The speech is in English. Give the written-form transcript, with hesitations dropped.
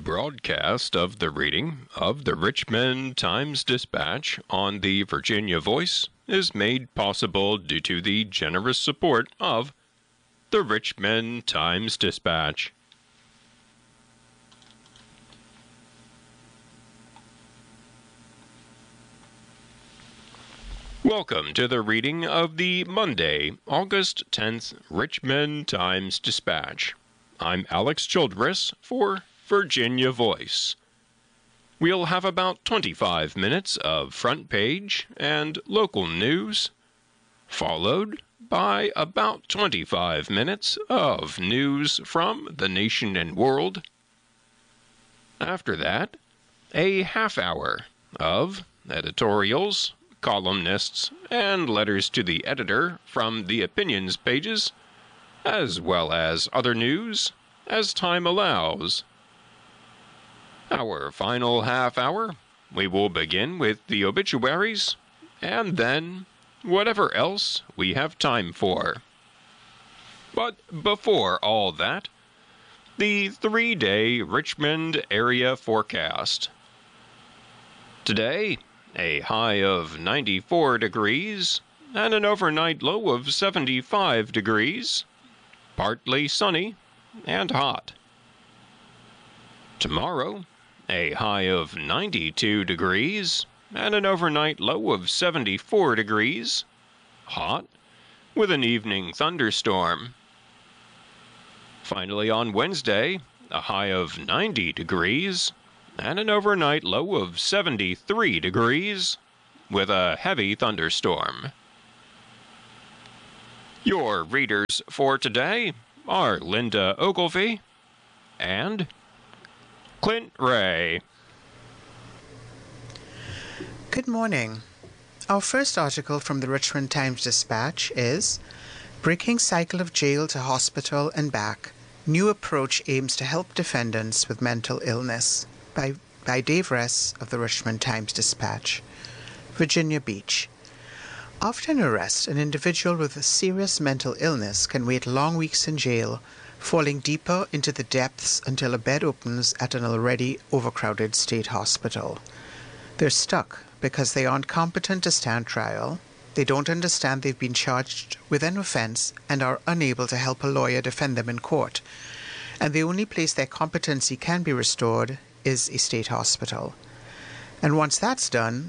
broadcast of the reading of the Richmond Times-Dispatch on the Virginia Voice is made possible due to the generous support of the Richmond Times-Dispatch. Welcome to the reading of the Monday, August 10th Richmond Times-Dispatch. I'm Alex Childress for Virginia Voice. We'll have about 25 minutes of front page and local news, followed by about 25 minutes of news from the nation and world. After that, a half hour of editorials, columnists, and letters to the editor from the opinions pages, as well as other news as time allows. Our final half hour, we will begin with the obituaries, and then whatever else we have time for. But before all that, the 3-day Richmond area forecast. Today, a high of 94 degrees and an overnight low of 75 degrees, partly sunny and hot. Tomorrow, a high of 92 degrees and an overnight low of 74 degrees, hot, with an evening thunderstorm. Finally, on Wednesday, a high of 90 degrees and an overnight low of 73 degrees, with a heavy thunderstorm. Your readers for today are Linda Ogilvie and Clint Ray. Good morning. Our first article from the Richmond Times-Dispatch is Breaking Cycle of Jail to Hospital and Back. New Approach Aims to Help Defendants with Mental Illness by Dave Ress of the Richmond Times-Dispatch. Virginia Beach. After an arrest, an individual with a serious mental illness can wait long weeks in jail, falling deeper into the depths until a bed opens at an already overcrowded state hospital. They're stuck because they aren't competent to stand trial, they don't understand they've been charged with an offense and are unable to help a lawyer defend them in court, and the only place their competency can be restored is a state hospital. And once that's done,